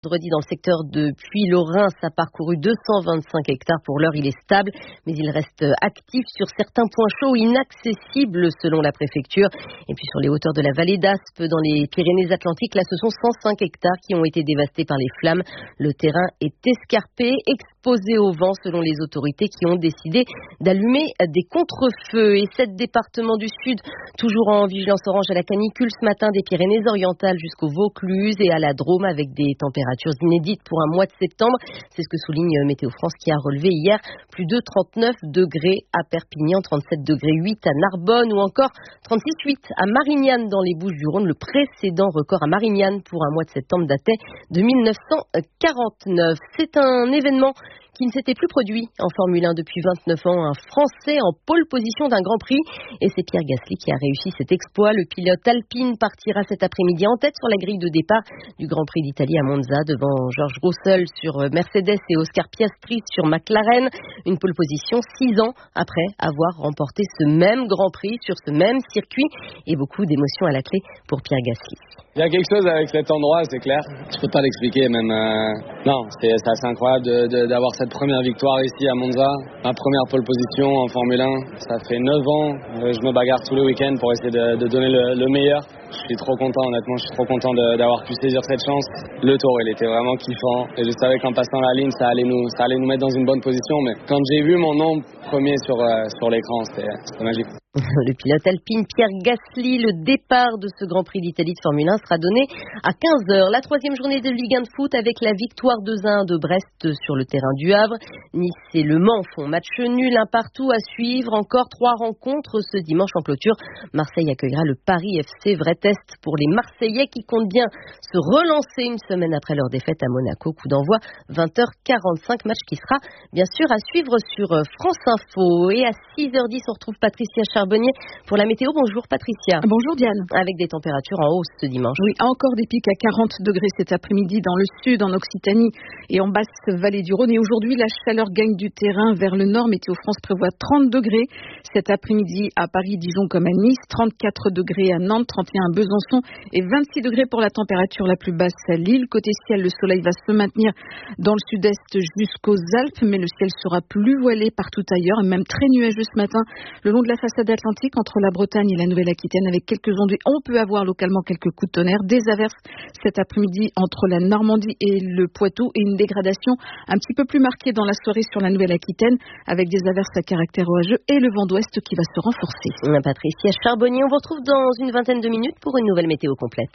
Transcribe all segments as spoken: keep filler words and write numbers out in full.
Vendredi dans le secteur de Puy-Lorrain, ça a parcouru deux cent vingt-cinq hectares. Pour l'heure, il est stable, mais il reste actif sur certains points chauds inaccessibles selon la préfecture. Et puis sur les hauteurs de la vallée d'Aspe, dans les Pyrénées-Atlantiques, là ce sont cent cinq hectares qui ont été dévastés par les flammes. Le terrain est escarpé, exposé au vent selon les autorités qui ont décidé d'allumer des contre-feux. Et sept départements du Sud, toujours en vigilance orange à la canicule ce matin, des Pyrénées-Orientales jusqu'au Vaucluse et à la Drôme, avec des températures inédites pour un mois de septembre. C'est ce que souligne Météo France qui a relevé hier plus de trente-neuf degrés à Perpignan, trente-sept degrés huit à Narbonne ou encore trente-six virgule huit à Marignane dans les Bouches-du-Rhône. Le précédent record à Marignane pour un mois de septembre datait de mille neuf cent quarante-neuf. C'est un événement qui ne s'était plus produit en Formule un depuis vingt-neuf ans. Un Français en pole position d'un Grand Prix. Et c'est Pierre Gasly qui a réussi cet exploit. Le pilote alpine partira cet après-midi en tête sur la grille de départ du Grand Prix d'Italie à Monza devant George Russell sur Mercedes et Oscar Piastri sur McLaren. Une pole position six ans après avoir remporté ce même Grand Prix sur ce même circuit. Et beaucoup d'émotions à la clé pour Pierre Gasly. Il y a quelque chose avec cet endroit, c'est clair. Je peux pas l'expliquer même. Euh... Non, c'est, c'est assez incroyable de, de, d'avoir cette première victoire ici à Monza. Ma première pole position en Formule un. Ça fait neuf ans. Euh, je me bagarre tous les week-ends pour essayer de, de donner le, le meilleur. Je suis trop content, honnêtement. Je suis trop content de, d'avoir pu saisir cette chance. Le tour, il était vraiment kiffant. Et je savais qu'en passant la ligne, ça allait nous, ça allait nous mettre dans une bonne position. Mais quand j'ai vu mon nom premier sur, euh, sur l'écran, c'était, c'était magique. Le pilote alpine Pierre Gasly, le départ de ce Grand Prix d'Italie de Formule un sera donné à quinze heures. La troisième journée de Ligue un de foot avec la victoire deux à un de Brest sur le terrain du Havre. Nice et Le Mans font match nul, un partout à suivre. Encore trois rencontres ce dimanche en clôture. Marseille accueillera le Paris F C. Vrai test pour les Marseillais qui comptent bien se relancer une semaine après leur défaite à Monaco. Coup d'envoi vingt heures quarante-cinq, match qui sera bien sûr à suivre sur France Info. Et à six heures dix, on retrouve Patricia Charbonnier pour la météo. Bonjour Patricia. Bonjour Diane. Avec des températures en hausse ce dimanche. Oui, encore des pics à quarante degrés cet après-midi dans le sud, en Occitanie et en basse vallée du Rhône. Et aujourd'hui, la chaleur gagne du terrain vers le nord. Météo France prévoit trente degrés cet après-midi à Paris, Dijon comme à Nice, trente-quatre degrés à Nantes, trente et un à Besançon et vingt-six degrés pour la température la plus basse à Lille. Côté ciel, le soleil va se maintenir dans le sud-est jusqu'aux Alpes, mais le ciel sera plus voilé partout ailleurs et même très nuageux ce matin le long de la façade atlantique entre la Bretagne et la Nouvelle-Aquitaine avec quelques ondées. On peut avoir localement quelques coups de tonnerre, des averses cet après-midi entre la Normandie et le Poitou et une dégradation un petit peu plus marquée dans la soirée sur la Nouvelle-Aquitaine avec des averses à caractère orageux et le vent d'ouest qui va se renforcer. Patricia Charbonnier, on vous retrouve dans une vingtaine de minutes pour une nouvelle météo complète.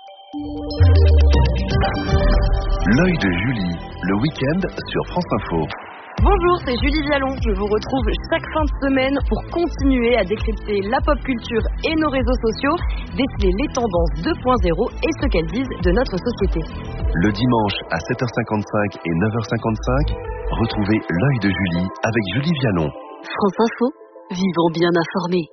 L'œil de Julie, le week-end sur France Info. Bonjour, c'est Julie Vialon. Je vous retrouve chaque fin de semaine pour continuer à décrypter la pop culture et nos réseaux sociaux, déceler les tendances deux point zéro et ce qu'elles disent de notre société. Le dimanche à sept heures cinquante-cinq et neuf heures cinquante-cinq, retrouvez l'œil de Julie avec Julie Vialon. France Info, vivons bien informés.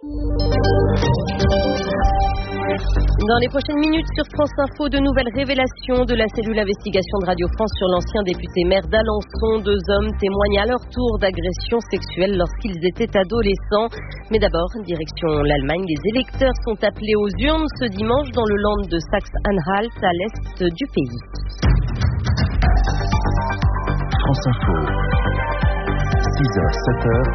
Dans les prochaines minutes sur France Info, de nouvelles révélations de la cellule investigation de Radio France sur l'ancien député maire d'Alençon. Deux hommes témoignent à leur tour d'agressions sexuelles lorsqu'ils étaient adolescents. Mais d'abord, direction l'Allemagne, les électeurs sont appelés aux urnes ce dimanche dans le land de Saxe-Anhalt à l'est du pays. France Info, six heures, sept heures,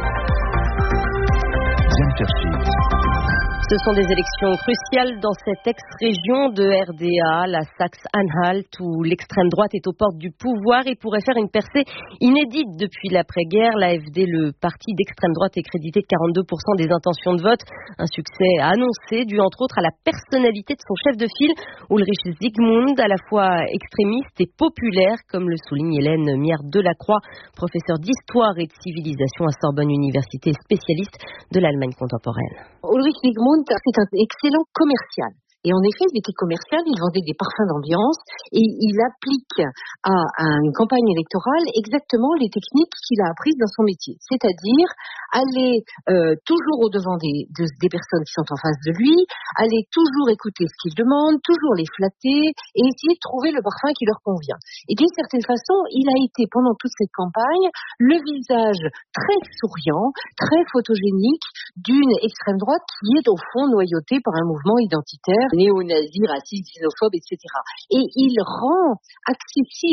Diane Kershit. Ce sont des élections cruciales dans cette ex-région de R D A, la Saxe-Anhalt, où l'extrême droite est aux portes du pouvoir et pourrait faire une percée inédite depuis l'après-guerre. L'A F D, le parti d'extrême droite, est crédité de quarante-deux pour cent des intentions de vote. Un succès annoncé dû entre autres à la personnalité de son chef de file, Ulrich Zygmunt, à la fois extrémiste et populaire, comme le souligne Hélène Miard-Delacroix, professeure d'histoire et de civilisation à Sorbonne Université, spécialiste de l'Allemagne contemporaine. Ulrich Zygmunt, c'est un excellent commercial. Et en effet, il était commercial, il vendait des parfums d'ambiance et il applique à, à une campagne électorale exactement les techniques qu'il a apprises dans son métier. C'est-à-dire aller euh, toujours au-devant des, de, des personnes qui sont en face de lui, aller toujours écouter ce qu'ils demandent, toujours les flatter et essayer de trouver le parfum qui leur convient. Et d'une certaine façon, il a été pendant toute cette campagne le visage très souriant, très photogénique d'une extrême droite qui est au fond noyautée par un mouvement identitaire néo-nazi, raciste, xénophobe, et cetera. Et il rend accessible